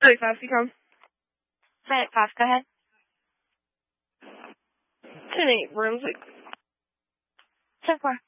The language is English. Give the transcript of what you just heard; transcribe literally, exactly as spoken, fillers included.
thirty-five, Seacom. thirty-five, go ahead. ten eight, Brunswick. ten four.